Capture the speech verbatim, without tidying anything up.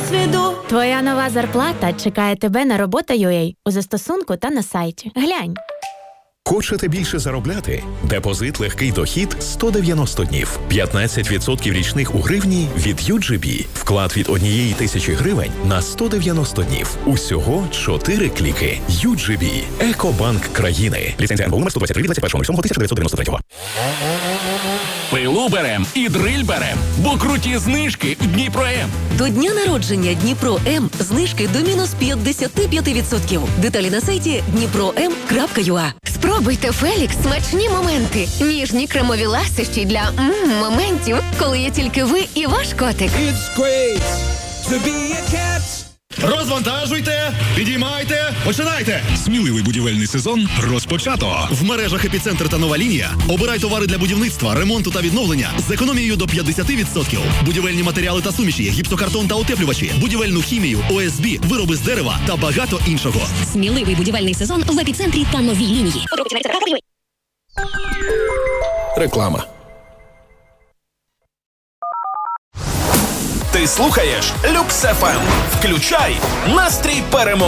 досвіду. Твоя нова зарплата чекає тебе на робота.ua у застосунку та на сайті. Глянь. Хочете більше заробляти? Депозит «Легкий дохід» сто дев'яносто днів. п'ятнадцять відсотків річних у гривні від ю джі бі. Вклад від однієї тисячі гривень на сто дев'яносто днів. Усього чотири кліки. ю джі бі. Екобанк країни. Ліцензія ен бе у номер сто двадцять три двадцять першого сьомого тисяча дев'ятсот дев'яносто третього. Пилу берем і дриль берем, бо круті знижки в Дніпро-М. До дня народження Дніпро-М знижки до мінус п'ятдесят п'ять відсотків. Деталі на сайті дніпро ем крапка ю а. Спробуйте Фелікс смачні моменти. Ніжні кремові ласощі для м, моментів, коли є тільки ви і ваш котик. It's great to be a cat. Розвантажуйте, підіймайте, починайте! Сміливий будівельний сезон розпочато. В мережах «Епіцентр» та «Нова лінія» обирай товари для будівництва, ремонту та відновлення з економією до п'ятдесят відсотків. Будівельні матеріали та суміші, гіпсокартон та утеплювачі, будівельну хімію, о ес бі, вироби з дерева та багато іншого. Сміливий будівельний сезон в «Епіцентрі» та «Новій лінії». Реклама. Ти слухаєш Люкс еф ем. Включай настрій перемоги.